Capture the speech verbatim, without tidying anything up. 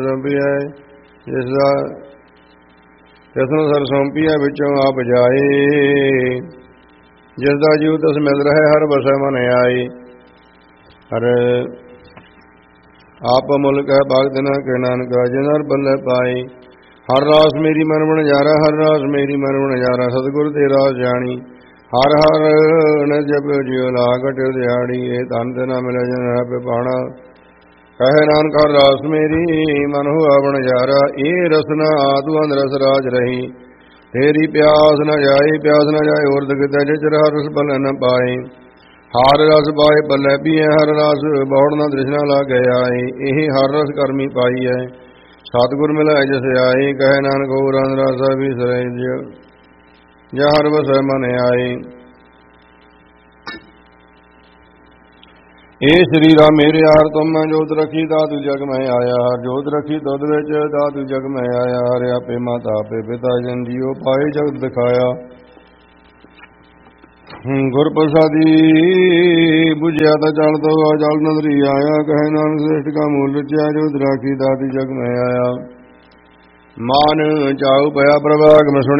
ਸੌਂਪੀਐ ਜਿਸਦਾ ਤਿਸਨੂੰ ਸਰ ਸੌਂਪੀਐ ਵਿੱਚੋਂ ਆਪ ਜਾਏ। ਜਿਸਦਾ ਜੀਵ ਤਿਸ ਮਿਲ ਰਹੇ ਹਰ ਵਸੈ ਮਨ ਆਈ। ਹਰ ਆਪ ਮੁਲਕ ਹੈ ਭਗਤ ਨ ਕਿ ਨਾਨਕਾ ਜਿਨ ਹਰ ਬੱਲੇ ਪਾਈ। ਹਰ ਰਾਸ ਮੇਰੀ ਮਨ ਬਣ ਜਾਰਾ ਹਰ ਰਾਸ ਮੇਰੀ ਮਨ ਬਣ ਜਾਰਾ ਸਤਿਗੁਰ ਤੇ ਰਾਸ ਜਾਣੀ। ਹਰ ਹਰ ਨ ਜਪ ਜਿਉ ਲਾਗਟ ਦਿਹਾੜੀ ਇਹ ਧਨ ਤੇ ਨਾ ਮਿਲੇ ਜਨ ਆਪੇ ਪਾਣਾ। ਕਹੇ ਨਾਨਕ ਹਰ ਰਾਸ ਮੇਰੀ ਮਨ ਹੁਆ ਬਣ ਜਾਰਾ ਇਹ ਰਸਨਾ ਆਦੂ ਅੰਧ ਰਸ ਰਾਜ ਰਹੀ। ਤੇਰੀ ਪਿਆਸ ਨ ਜਾਏ ਪਿਆਸ ਨ ਜਾਏ ਹੋਰ ਦਿਖਦਾ ਜਿਚਰ ਹਰ ਰਸ ਭਲੇ ਨ ਪਾਏ। ਹਰ ਰਸ ਪਾਏ ਭਲੇ ਪੀਏ ਹਰ ਰਸ ਬੌੜ ਨ ਤ੍ਰਿਸ਼ਨਾ ਲਾਗੇ ਆਏ। ਇਹ ਹਰ ਰਸ ਕਰਮੀ ਪਾਈ ਹੈ ਸਤਿਗੁਰ ਮਿਲੈ ਜਿਸ ਆਏ। ਕਹੇ ਨਾਨਕ ਹੋਰ ਅੰਧ ਰਸ ਵਿਸਰੈ ਜਾ ਹਰ ਵਸੈ ਮਨ ਆਏ। ਇਹ ਸਰੀਰਾ ਮੇਰੇ ਹਰ ਤੁਮ ਮੈਂ ਜੋਤ ਰੱਖੀ ਦਾਤੂ ਜਗ ਮੈਂ ਆਇਆ। ਹਰ ਜੋਤ ਰੱਖੀ ਦੁੱਧ ਵਿੱਚ ਦਾਤੂ ਜਗ ਮੈਂ ਆਇਆ। ਹਰ ਆਪੇ ਮਾਤਾ ਆਪੇ ਪਿਤਾ ਜਨ ਜੀਓ ਪਾਏ ਜਗਤ ਦਿਖਾਇਆ। ਗੁਰ ਪ੍ਰਸਾਦੀ ਬੁਝਿਆ ਤਾਂ ਜਲ ਤੋਂ ਜਲ ਨਦਰੀ ਆਇਆ। ਕਹੇ ਨਾਨਕ ਸ੍ਰਿਸ਼ਟ ਕਾ ਮੂਲ ਰਚਿਆ ਜੋਤ ਰਾਖੀ ਦਾਤੂ ਜਗ ਮੈਂ ਆਇਆ। ਮਾਨ ਚਾਉ ਪਿਆ ਪ੍ਰਭਾਗ ਮੈਂ ਸੁਣਿਆ